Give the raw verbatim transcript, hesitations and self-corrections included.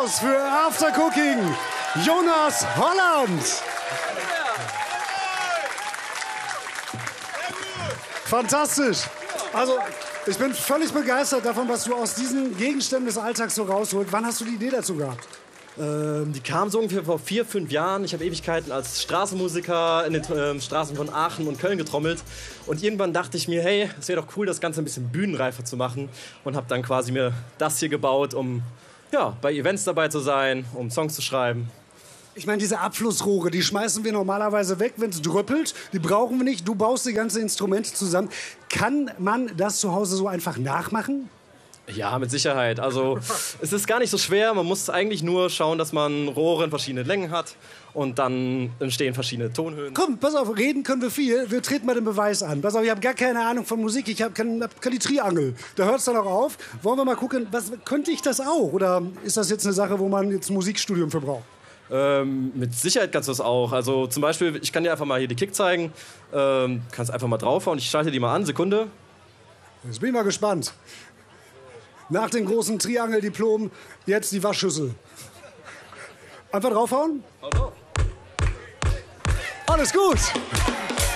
Applaus für After Cooking, Jonas Holland. Fantastisch. Also, ich bin völlig begeistert davon, was du aus diesen Gegenständen des Alltags so rausholst. Wann hast du die Idee dazu gehabt? Ähm, die kam so ungefähr vor vier, fünf Jahren. Ich habe Ewigkeiten als Straßenmusiker in den äh, Straßen von Aachen und Köln getrommelt. Und irgendwann dachte ich mir, hey, es wäre doch cool, das Ganze ein bisschen bühnenreifer zu machen. Und habe dann quasi mir das hier gebaut, um ja, bei Events dabei zu sein, um Songs zu schreiben. Ich meine, diese Abflussrohre, die schmeißen wir normalerweise weg, wenn es dröppelt. Die brauchen wir nicht. Du baust die ganzen Instrumente zusammen. Kann man das zu Hause so einfach nachmachen? Ja, mit Sicherheit. Also es ist gar nicht so schwer. Man muss eigentlich nur schauen, dass man Rohre in verschiedenen Längen hat und dann entstehen verschiedene Tonhöhen. Komm, pass auf, reden können wir viel. Wir treten mal den Beweis an. Pass auf, ich habe gar keine Ahnung von Musik. Ich habe keine, keine Triangel. Da hört es dann auch auf. Wollen wir mal gucken, was, könnte ich das auch? Oder ist das jetzt eine Sache, wo man jetzt ein Musikstudium für braucht? Ähm, mit Sicherheit kannst du das auch. Also zum Beispiel, ich kann dir einfach mal hier die Kick zeigen. Ähm, kannst einfach mal draufhauen. Ich schalte die mal an. Sekunde. Jetzt bin ich mal gespannt. Nach dem großen Triangeldiplom jetzt die Waschschüssel. Einfach draufhauen? Alles gut.